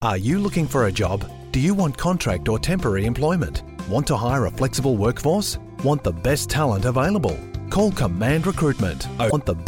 Are you looking for a job? Do you want contract or temporary employment? Want to hire a flexible workforce? Want the best talent available? Call Command Recruitment. Want the